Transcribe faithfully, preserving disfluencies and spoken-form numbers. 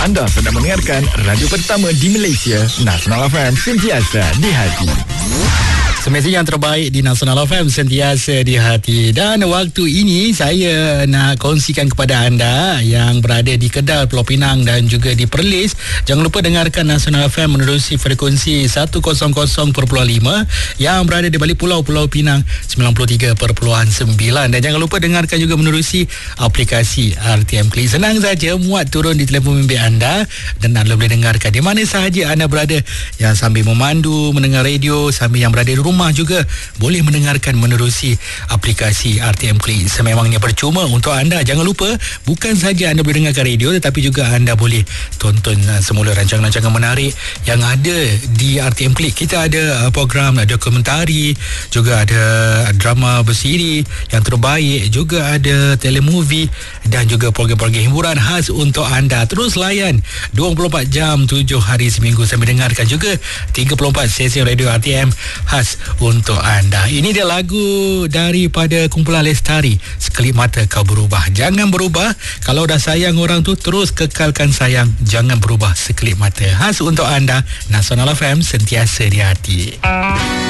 Anda sedang mendengarkan radio pertama di Malaysia, Nasional F M, sentiasa di hati. Semestinya yang terbaik di Nasional F M, sentiasa di hati. Dan waktu ini saya nak kongsikan kepada anda yang berada di Kedah, Pulau Pinang dan juga di Perlis, jangan lupa dengarkan Nasional F M menerusi frekuensi seratus perpuluhan lima, yang berada di balik pulau Pulau Pinang sembilan puluh tiga perpuluhan sembilan. Dan jangan lupa dengarkan juga menerusi aplikasi R T M Klik. Senang saja, muat turun di telefon bimbit anda dan anda boleh dengarkan di mana sahaja anda berada, yang sambil memandu, mendengar radio, sambil yang berada di rumah juga boleh mendengarkan menerusi aplikasi R T M Klik. Sememangnya percuma untuk anda. Jangan lupa, bukan saja anda boleh dengarkan radio, tetapi juga anda boleh tonton semula rancangan-rancangan menarik yang ada di R T M Klik. Kita ada program, ada dokumentari, juga ada drama bersiri yang terbaik, juga ada telemovie dan juga program-program hiburan khas untuk anda. Terus layan dua puluh empat jam tujuh hari seminggu sambil dengarkan juga tiga puluh empat sesi radio R T M khas untuk anda. Ini dia lagu daripada kumpulan Lestari, Sekelip Mata Kau Berubah. Jangan berubah. Kalau dah sayang orang tu, terus kekalkan sayang. Jangan berubah, sekelip mata. Khas untuk anda, Nasional F M, sentiasa di hati.